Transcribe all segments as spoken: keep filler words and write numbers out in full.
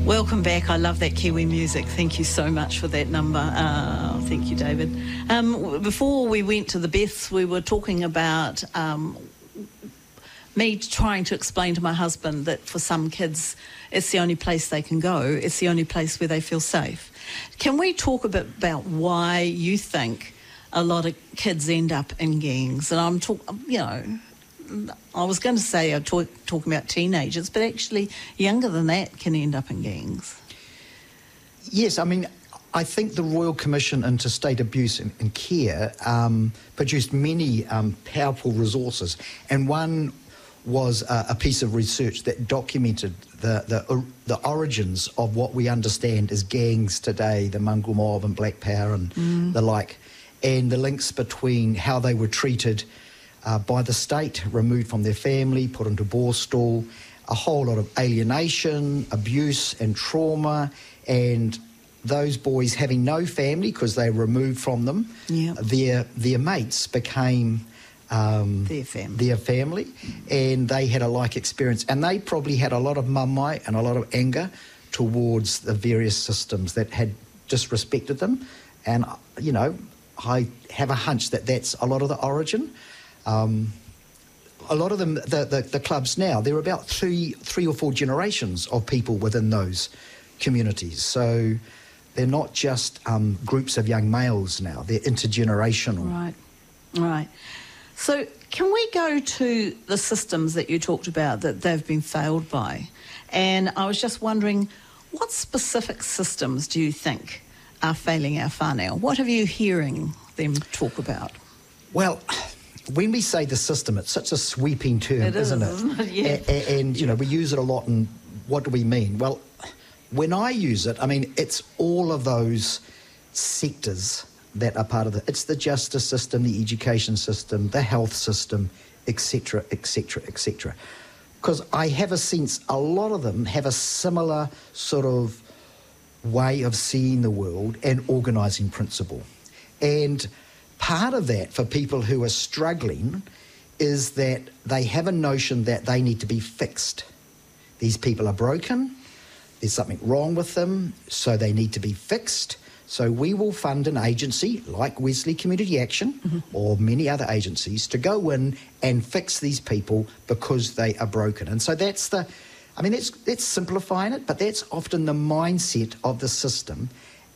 Welcome back. I love that Kiwi music. Thank you so much for that number. Uh, thank you, David. Um, before we went to the Beths, we were talking about um, me trying to explain to my husband that for some kids, it's the only place they can go. It's the only place where they feel safe. Can we talk a bit about why you think a lot of kids end up in gangs? And I'm talking, you know, I was going to say I'm talk, talking about teenagers, but actually younger than that can end up in gangs. Yes, I mean, I think the Royal Commission into State Abuse and, and Care um, produced many um, powerful resources, and one was uh, a piece of research that documented the, the, uh, the origins of what we understand as gangs today, the Mongrel Mob and Black Power and mm. the like, and the links between how they were treated Uh, by the state, removed from their family, put into Borstal, a whole lot of alienation, abuse and trauma, and those boys having no family because they were removed from them, yep. their their mates became um, their family. their family, and they had a like experience. And they probably had a lot of mumai and a lot of anger towards the various systems that had disrespected them. And, you know, I have a hunch that that's a lot of the origin. Um, a lot of them, the, the, the clubs now, there are about three, three or four generations of people within those communities. So they're not just um, groups of young males now, they're intergenerational. Right, right. So can we go to the systems that you talked about that they've been failed by? And I was just wondering, what specific systems do you think are failing our whānau? What are you hearing them talk about? Well, when we say the system, it's such a sweeping term, it is, isn't it? Isn't it? Yeah. And, and, you know, we use it a lot, and what do we mean? Well, when I use it, I mean, it's all of those sectors that are part of it. It's the justice system, the education system, the health system, et cetera, et cetera, et cetera. Because I have a sense a lot of them have a similar sort of way of seeing the world and organising principle. And part of that for people who are struggling is that they have a notion that they need to be fixed. These people are broken, there's something wrong with them, so they need to be fixed. So we will fund an agency like Wesley Community Action mm-hmm. or many other agencies to go in and fix these people because they are broken. And so that's the, I mean, that's, that's simplifying it, but that's often the mindset of the system.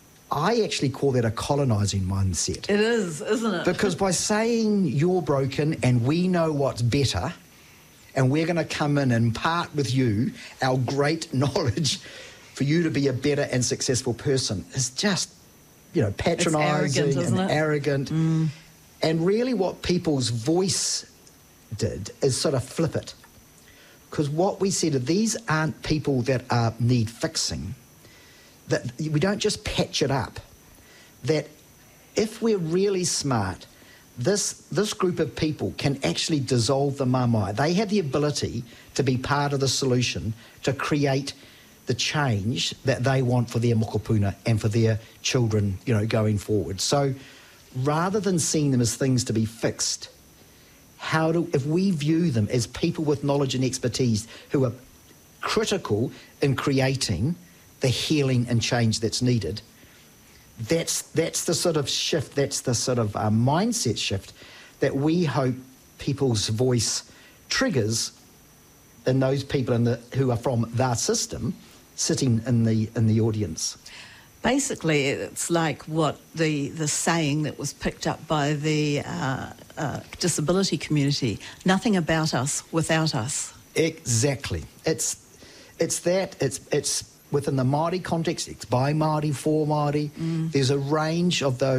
I actually call that a colonising mindset. It is, isn't it? Because by saying you're broken and we know what's better and we're going to come in and impart with you our great knowledge for you to be a better and successful person is just, you know, patronising and it? arrogant. Mm. And really what people's voice did is sort of flip it. Because what we said, these aren't people that are, need fixing. That we don't just patch it up, that if we're really smart, this this group of people can actually dissolve the mamae. They have the ability to be part of the solution to create the change that they want for their mokopuna and for their children, you know, going forward. So rather than seeing them as things to be fixed, how do, if we view them as people with knowledge and expertise who are critical in creating the healing and change that's needed, that's that's the sort of shift, that's the sort of uh, mindset shift that we hope people's voice triggers in those people in the, who are from that system sitting in the in the audience. Basically, it's like what the, the saying that was picked up by the uh, uh, disability community, nothing about us without us. Exactly. It's it's that, it's it's within the Māori context, it's by Māori, for Māori. Mm. There's a range of those